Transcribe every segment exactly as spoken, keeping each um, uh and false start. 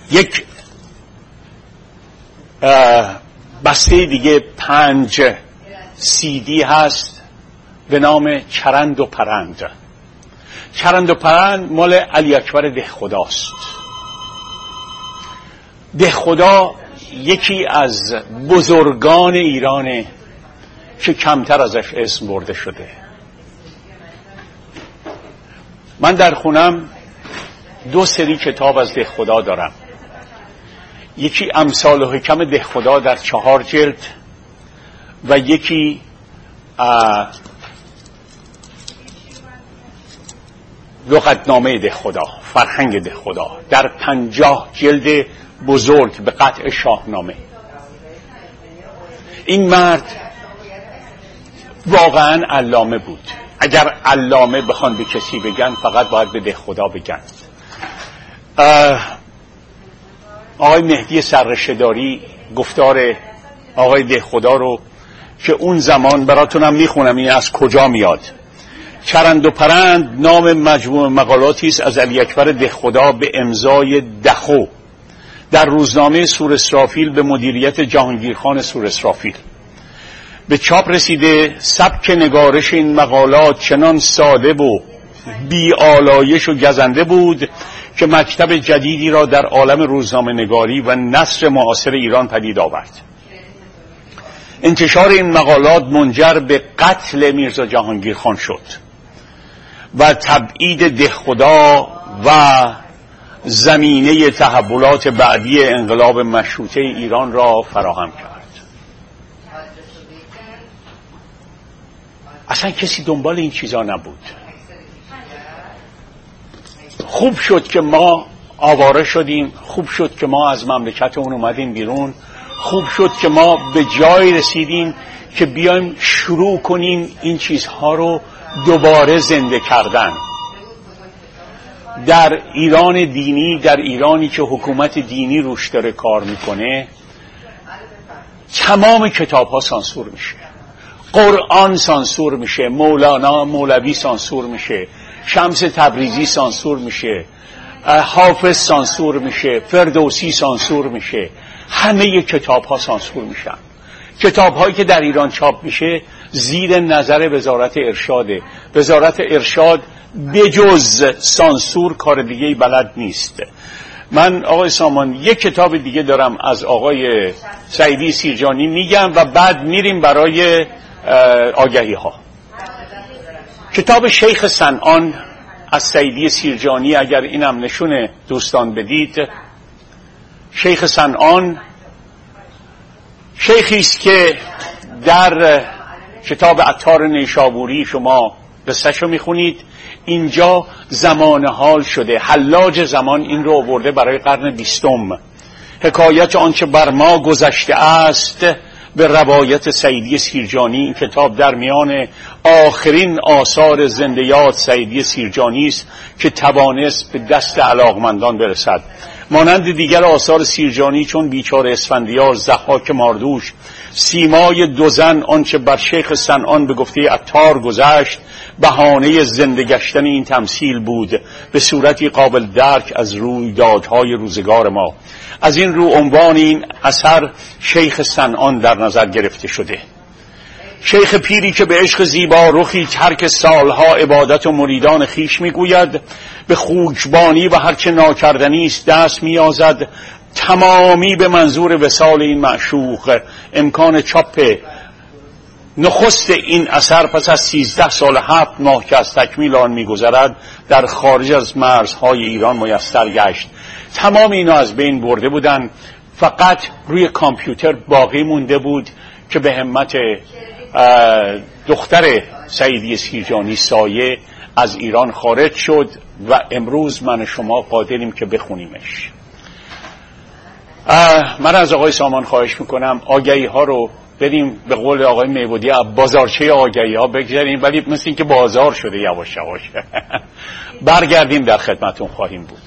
یک بسته دیگه پنج سی دی هست به نام چرند و پرند. چرند و پرند مال علی اکبر دهخداست. دهخدا یکی از بزرگان ایرانه که کمتر ازش اسم برده شده. من در خونم دو سری کتاب از دهخدا دارم. یکی امثال و حکم دهخدا در چهار جلد و یکی لغتنامه دهخدا، فرهنگ دهخدا در پنجاه جلد بزرگ به قطع شاهنامه. این مرد واقعا علامه بود. اگر علامه بخوان به کسی بگن فقط باید به دهخدا بگن. آقای مهدی سررشته‌داری گفتار آقای دهخدا رو که اون زمان براتونم میخونم این از کجا میاد. چرند و پرند نام مجموع مقالاتی است از علی اکبر دهخدا به امضای دخو در روزنامه سور اسرافیل به مدیریت جهانگیرخان سور اسرافیل به چاپ رسیده. سبک نگارش این مقالات چنان ساده و بی آلایش و گزنده بود که مکتب جدیدی را در عالم روزنامه نگاری و نثر معاصر ایران پدید آورد. انتشار این مقالات منجر به قتل میرزا جهانگیرخان شد و تبعید دهخدا و زمینه تحولات بعدی انقلاب مشروطه ایران را فراهم کرد. اصلا کسی دنبال این چیزا نبود. خوب شد که ما آواره شدیم، خوب شد که ما از مملکتمون اومدیم بیرون، خوب شد که ما به جای رسیدیم که بیایم شروع کنیم این چیزها رو دوباره زنده کردن. در ایران دینی، در ایرانی که حکومت دینی روش داره کار میکنه، تمام کتاب ها سانسور میشه. قرآن سانسور میشه، مولانا مولوی سانسور میشه، شمس تبریزی سانسور میشه، حافظ سانسور میشه، فردوسی سانسور میشه، همه کتاب ها سانسور میشن. کتاب هایی که در ایران چاپ میشه زیر نظر وزارت ارشاده. وزارت ارشاد بجز سانسور کار دیگه بلد نیست. من آقای سامان یک کتاب دیگه دارم از آقای سعیدی سیرجانی میگم و بعد میریم برای آگهی ها. کتاب شیخ صنعان از سعیدی سیرجانی، اگر اینم نشونه دوستان بدید. شیخ صنعان شیخی است که در کتاب عطار نیشابوری شما قصه‌شو میخونید. اینجا زمان حال شده، حلاج زمان این رو آورده برای قرن بیستم. حکایت آنچه بر ما گذشته است به روایت سعیدی سیرجانی. این کتاب در میان آخرین آثار زنده یاد سعیدی سیرجانی است که توانست به دست علاقمندان برسد. مانند دیگر آثار سیرجانی چون بیچاره اسفندیار، ضحاک ماردوش، سیمای دو زن، آنچه بر شیخ صنعان به گفته عطار گذشت، بهانه زنده گشتن این تمثیل بود به صورتی قابل درک از رویدادهای روزگار ما. از این رو عنوان این اثر شیخ صنعان در نظر گرفته شده. شیخ پیری که به عشق زیبا رخی ترک سالها عبادت و مریدان خیش میگوید، به خوکبانی و هرچه ناکردنی است دست میازد، تمامی به منظور وصال این معشوق. امکان چاپ نخست این اثر پس از سیزده سال هفت ماه که از تکمیل آن میگذرد در خارج از مرزهای ایران میسر گشت. تمام اینا از بین برده بودن، فقط روی کامپیوتر باقی مونده بود که به همت دختر سعیدی سیرجانی سایه از ایران خارج شد و امروز من شما قادریم که بخونیمش. من از آقای سامان خواهش میکنم آگهی ها رو بریم به قول آقای میبودی بازارچه آگهی ها بگذاریم، ولی مثل این که بازار شده یواش یواش. برگردیم در خدمتون خواهیم بود.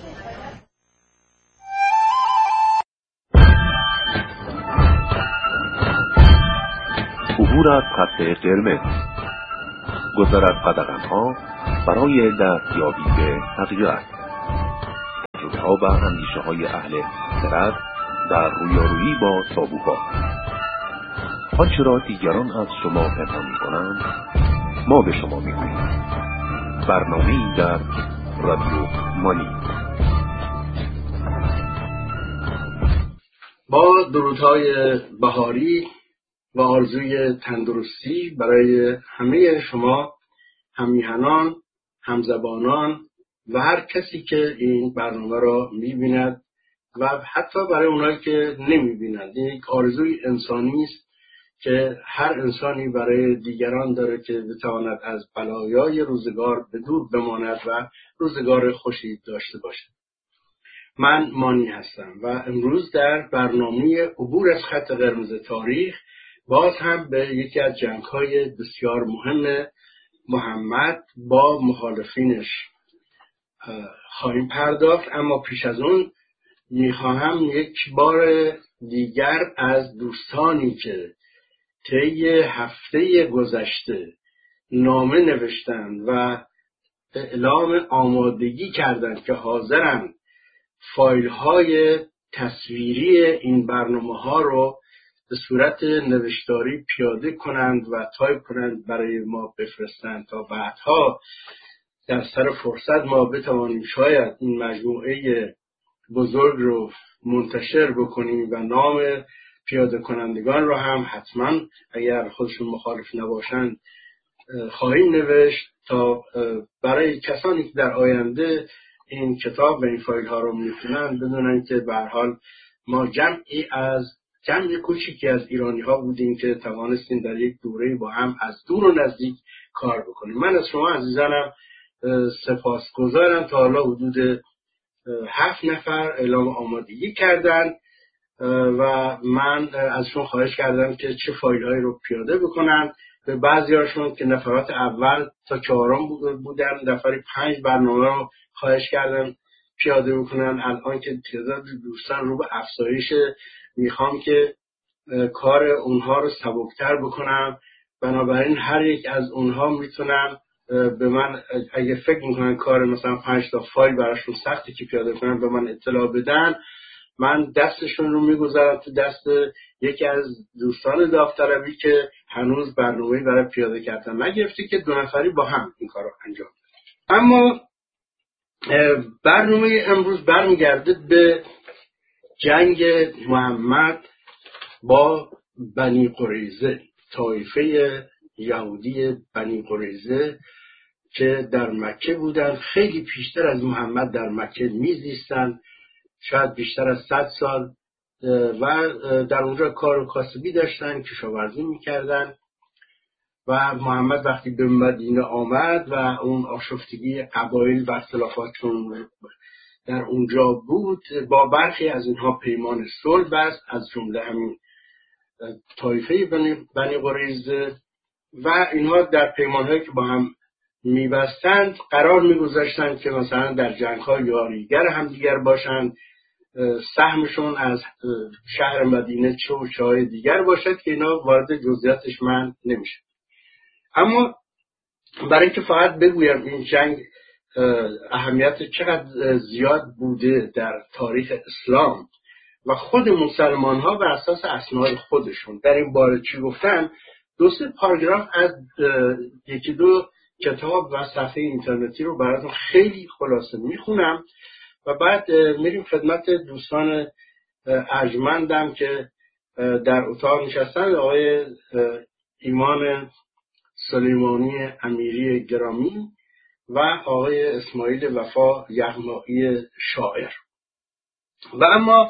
عبور از خط قرمز، گذر از قدغن‌ها برای دستیابی به حقیقت، تجربه‌های کتاب اندیشه های اهل خرد در رویارویی با تابوها. آنچه را دیگران از شما پنهان می‌کنند ما به شما می‌گوییم. برنامه‌ای در رادیو مانی. با درودهای بهاری و آرزوی تندرستی برای همه شما هممیهنان، همزبانان و هر کسی که این برنامه را می‌بیند و حتی برای اونایی که نمی‌بینند. این یک آرزوی انسانی است که هر انسانی برای دیگران داره که بتواند از بلایای روزگار به دور بماند و روزگار خوشی داشته باشد. من مانی هستم و امروز در برنامه عبور از خط قرمز تاریخ باز هم به یکی از جنگ‌های بسیار مهم محمد با مخالفینش خواهیم پرداخت، اما پیش از اون میخواهم یک بار دیگر از دوستانی که طی هفته گذشته نامه نوشتند و اعلام آمادگی کردند که حاضرند فایل های تصویری این برنامه ها رو به صورت نوشتاری پیاده کنند و تایپ کنند برای ما بفرستند تا بعدها در سر فرصت ما بتوانیم شاید این مجموعه بزرگ رو منتشر بکنیم و نام پیاده کنندگان رو هم حتما اگر خودشون مخالف نباشند خواهیم نوشت تا برای کسانی که در آینده این کتاب و این فایل ها رو میخونن بدونن که به هر حال ما جمعی از جمع کوچیکی از ایرانی ها بودیم که توانستیم در یک دوره با هم از دور و نزدیک کار بکنیم. من از شما عزیزانم سپاسگزارم. تا حالا حدود هفت نفر اعلام آمادگی کردن و من ازشون خواهش کردم که چه فایل هایی رو پیاده بکنن. به بعضی هاشون که نفرات اول تا چهارم بودن نفری پنج برنامه رو خواهش کردم پیاده بکنن. الان که تعداد دوستان رو به افزایش، میخوام که کار اونها رو سبکتر بکنم، بنابراین هر یک از اونها میتونن به من اگه فکر میکنن کار مثلا پنج تا فایل براشون سختی که پیاده کنن به من اطلاع بدن، من دستشون رو میگذارم تو دست یکی از دوستان داوطلبی که هنوز برنامه‌ای برای پیاده کردن نگرفته که دو نفری با هم این کار رو انجام بدن. اما برنامه امروز برمیگرده به جنگ محمد با بنی قریظه، طایفه یهودی بنی قریظه که در مکه بودن. خیلی پیشتر از محمد در مکه میزیستن، شاید بیشتر از صد سال، و در اونجا کار و کاسبی داشتن، کشاورزی میکردن. و محمد وقتی به مدینه آمد و اون آشفتگی قبایل و اختلافاتشون در اونجا بود، با برخی از اینها پیمان صلح بست، از جمله همین طایفه بنی قریظه، و اینها در پیمانهایی که با هم میبستند قرار میگذاشتند که مثلا در جنگ‌های یاریگر هم دیگر باشند، سهمشون از شهر مدینه چه و چه دیگر باشد که اینا وارد جزئیاتش من نمیشه. اما برای اینکه فقط بگویم این جنگ اهمیت چقدر زیاد بوده در تاریخ اسلام و خود مسلمان ها بر اساس اسناد خودشون در این باره چی گفتن، دو سه پاراگراف از یکی دو کتاب و صفحه اینترنتی رو براتون خیلی خلاصه میخونم و بعد میریم خدمت دوستان ارجمندم که در اتاق نشستن، آقای ایمان سلیمانی امیری گرامی و آقای اسماعیل وفا یغمایی شاعر. و اما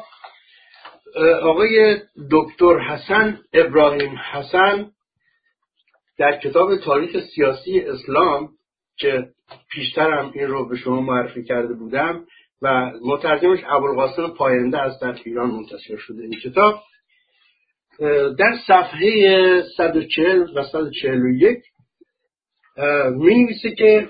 آقای دکتر حسن ابراهیم حسن در کتاب تاریخ سیاسی اسلام که پیشترم این رو به شما معرفی کرده بودم و مترجمش ابوالقاسم پاینده است، در ایران منتشر شده این کتاب، در صفحه صد و چهل و صد و چهل و یک می نویسه که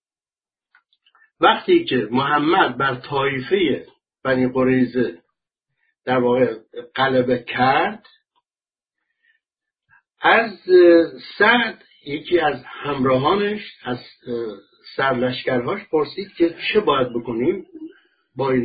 وقتی که محمد بر طایفه بنی قریظه در واقع غلبه کرد، از سعد یکی از همراهانش، از سرلشکرهاش پرسید که چه باید بکنیم با این